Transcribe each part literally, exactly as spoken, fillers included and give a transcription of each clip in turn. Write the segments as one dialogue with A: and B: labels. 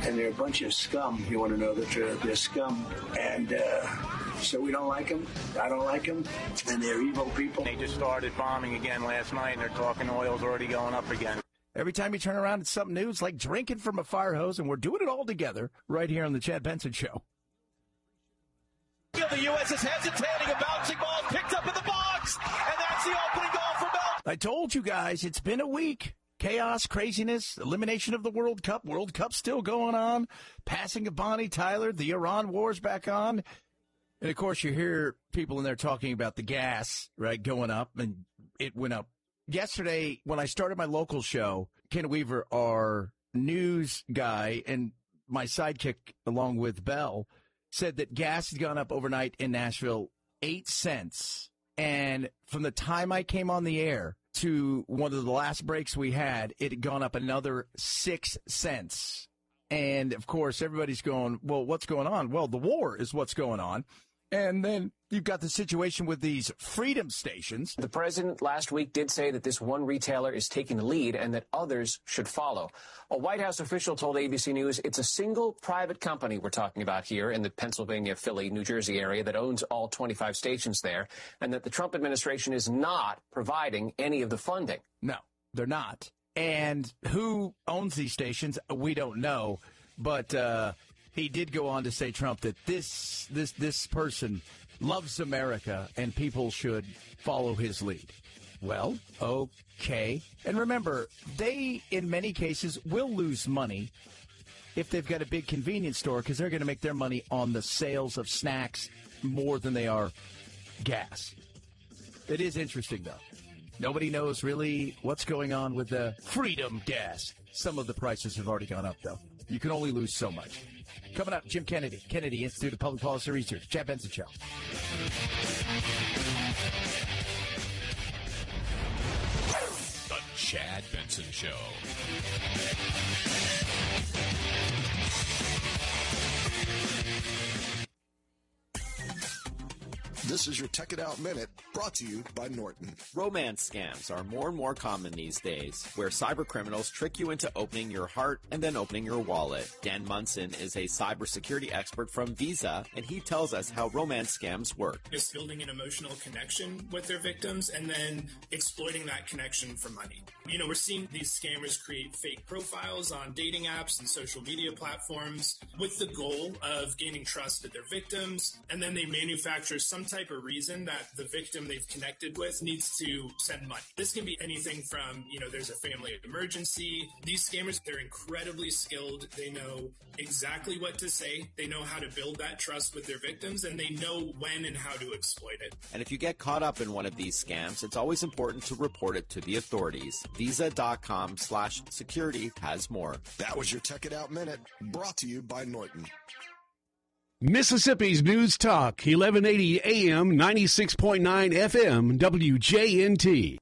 A: and they're a bunch of scum. You want to know that they're, they're scum, and uh, so we don't like them. I don't like them, and they're evil people.
B: They just started bombing again last night, and they're talking oil's already going up again.
C: Every time you turn around, it's something new. It's like drinking from a fire hose, and we're doing it all together right here on the Chad Benson Show.
D: The U S is hesitating. A bouncing ball picked up in the box, and that's the opening goal for Belgium.
C: I told you guys, it's been a week. Chaos, craziness, elimination of the World Cup. World Cup still going on. Passing of Bonnie Tyler. The Iran war's back on. And, of course, you hear people in there talking about the gas, right, going up, and it went up. Yesterday, when I started my local show, Ken Weaver, our news guy, and my sidekick, along with Bell, said that gas had gone up overnight in Nashville eight cents. And from the time I came on the air to one of the last breaks we had, it had gone up another six cents. And, of course, everybody's going, well, what's going on? Well, the war is what's going on. And then you've got the situation with these freedom stations.
E: The president last week did say that this one retailer is taking the lead and that others should follow. A White House official told A B C News it's a single private company we're talking about here in the Pennsylvania, Philly, New Jersey area that owns all twenty-five stations there, and that the Trump administration is not providing any of the funding.
C: No, they're not. And who owns these stations, we don't know. But uh, he did go on to say, Trump, that this this this person loves America and people should follow his lead. Well, okay. And remember, they, in many cases, will lose money if they've got a big convenience store because they're going to make their money on the sales of snacks more than they are gas. It is interesting, though. Nobody knows really what's going on with the Freedom gas. Some of the prices have already gone up, though. You can only lose so much. Coming up, Jim Kennedy, Kennedy Institute of Public Policy Research, Chad Benson Show.
F: The Chad Benson Show.
G: This is your Tech It Out Minute, brought to you by Norton.
H: Romance scams are more and more common these days, where cybercriminals trick you into opening your heart and then opening your wallet. Dan Munson is a cybersecurity expert from Visa, and he tells us how romance scams work.
I: Is building an emotional connection with their victims and then exploiting that connection for money. You know, we're seeing these scammers create fake profiles on dating apps and social media platforms with the goal of gaining trust of their victims, and then they manufacture some type of reason that the victim they've connected with needs to send money. This can be anything from, you know, there's a family emergency. These scammers, they're incredibly skilled. They know exactly what to say. They know how to build that trust with their victims, and they know when and how to exploit it.
H: And if you get caught up in one of these scams, it's always important to report it to the authorities. Visa.com slash security has more.
G: That was your Tech It Out Minute, brought to you by Norton.
J: Mississippi's News Talk, eleven eighty A M, ninety-six point nine F M, W J N T.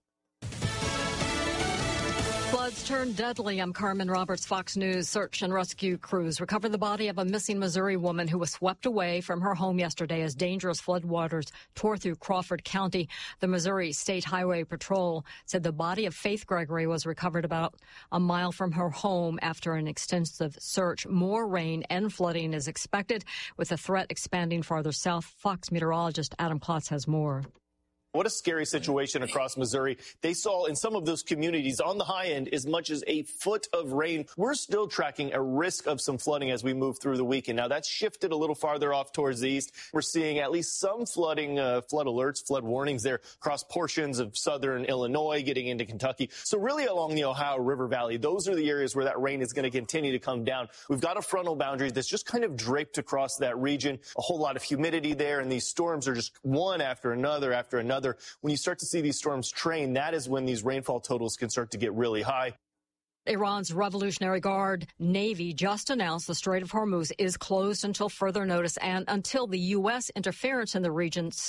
K: Floods turned deadly. I'm Carmen Roberts, Fox News. Search and rescue crews recovered the body of a missing Missouri woman who was swept away from her home yesterday as dangerous floodwaters tore through Crawford County. The Missouri State Highway Patrol said the body of Faith Gregory was recovered about a mile from her home after an extensive search. More rain and flooding is expected, with the threat expanding farther south. Fox meteorologist Adam Klotz has more.
L: What a scary situation across Missouri. They saw in some of those communities on the high end as much as a foot of rain. We're still tracking a risk of some flooding as we move through the weekend. Now, that's shifted a little farther off towards the east. We're seeing at least some flooding, uh, flood alerts, flood warnings there across portions of southern Illinois, getting into Kentucky. So really along the Ohio River Valley, those are the areas where that rain is going to continue to come down. We've got a frontal boundary that's just kind of draped across that region, a whole lot of humidity there, and these storms are just one after another after another. When you start to see these storms train, that is when these rainfall totals can start to get really high.
K: Iran's Revolutionary Guard Navy just announced the Strait of Hormuz is closed until further notice and until the U S interference in the region